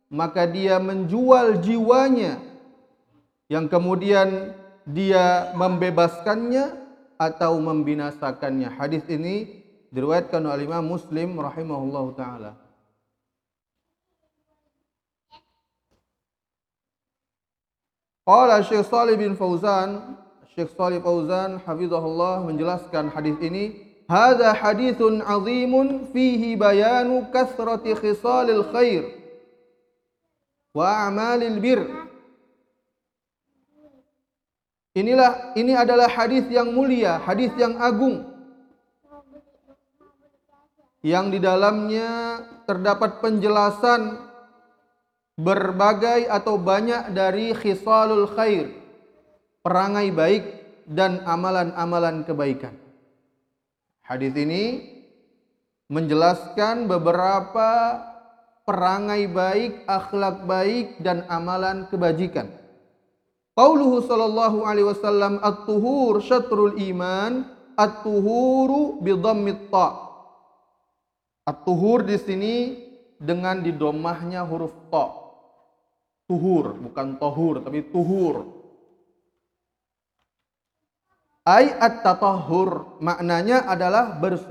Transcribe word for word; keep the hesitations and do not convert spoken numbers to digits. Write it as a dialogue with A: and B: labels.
A: maka dia menjual jiwanya, yang kemudian dia membebaskannya atau membinasakannya. Hadis ini diriwayatkan oleh Imam Muslim rahimahullahu taala. Qala Syekh Shalih bin Fauzan, Syekh Shalih Fauzan hafizahullah menjelaskan hadis ini, hadza haditsun azimun fihi bayanu kasrati khisalil khair wa a'malil bir. Inilah ini adalah hadis yang mulia, hadis yang agung, yang di dalamnya terdapat penjelasan berbagai atau banyak dari khisalul khair, perangai baik dan amalan-amalan kebaikan. Hadis ini menjelaskan beberapa perangai baik, akhlak baik dan amalan kebajikan. Qauluhu sallallahu alaihi wasallam at-tuhur syatrul iman, at-tuhuru bi dhammit ta. At-tuhur di sini dengan didomahnya huruf ta. Tuhur, bukan tohur, tapi tuhur. Ay at-tatahhur, maknanya adalah bersuci.